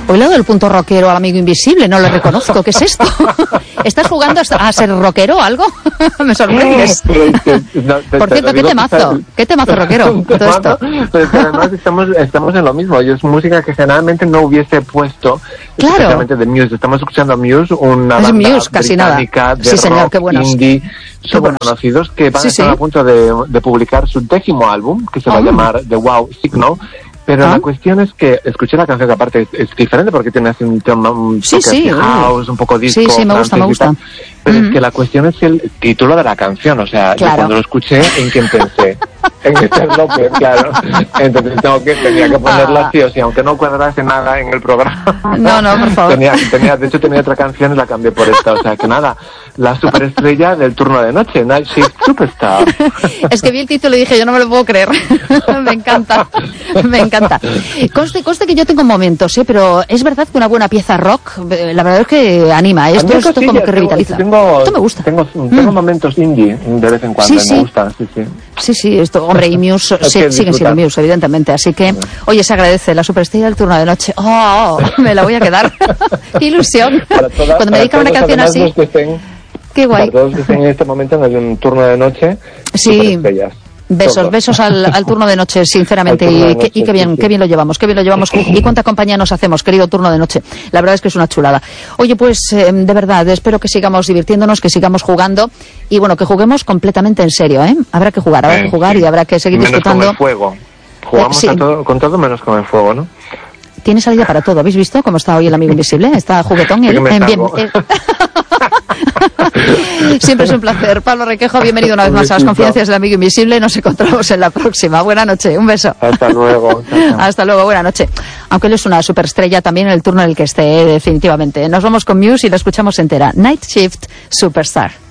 Hoy le doy el punto rockero al amigo invisible, no lo reconozco. ¿Qué es esto? ¿Estás jugando a ser rockero o algo? Me sorprendes. Por cierto, ¿qué temazo rockero todo esto? Pero además estamos en lo mismo. Yo es música que generalmente no hubiese puesto, especialmente de Muse. Estamos escuchando a Muse, una banda Muse, casi británica de rock, qué buenos. Indie, súper conocidos, que van a estar a punto de publicar su 10º álbum, que se va a llamar The Wow Signal. Pero la cuestión es que escuché la canción, que aparte es diferente porque tiene así un toque house, un poco disco. Sí, me gusta. Pero es que la cuestión es el título de la canción. O sea, yo cuando lo escuché, ¿en quién pensé? En Esther López, claro. Entonces tenía que ponerla así, o sea, aunque no cuadrase nada en el programa. No, por favor. De hecho tenía otra canción y la cambié por esta. O sea, que nada, la superestrella del turno de noche, Night Shift Superstar. Es que vi el título y dije, yo no me lo puedo creer. Me encanta. Conste que yo tengo momentos, pero es verdad que una buena pieza rock, la verdad es que anima. Esto como que revitaliza. Esto me gusta. Tengo momentos indie de vez en cuando, me gusta, Sí, esto, hombre, y Muse siguen siendo Muse, evidentemente. Así que, oye, se agradece la superestrella del turno de noche. Me la voy a quedar. ¡Qué ilusión! Cuando me dedican una canción así, qué guay. Para todos que estén en este momento en un turno de noche, superestrellas. Besos al turno de noche, sinceramente, y qué bien lo llevamos, y cuánta compañía nos hacemos, querido turno de noche. La verdad es que es una chulada. Oye, pues, de verdad, espero que sigamos divirtiéndonos, que sigamos jugando, y bueno, que juguemos completamente en serio, ¿eh? Habrá que jugar y habrá que seguir disfrutando. Menos con el fuego. Jugamos con todo menos con el fuego, ¿no? Tiene salida para todo. ¿Habéis visto cómo está hoy el amigo invisible? Está juguetón. Siempre es un placer. Pablo Requejo, bienvenido una vez más a las confidencias del amigo invisible. Nos encontramos en la próxima. Buena noche. Un beso. Hasta luego. Hasta luego. Buena noche. Aunque él es una superestrella también en el turno en el que esté, definitivamente. Nos vamos con Muse y la escuchamos entera. Night Shift Superstar.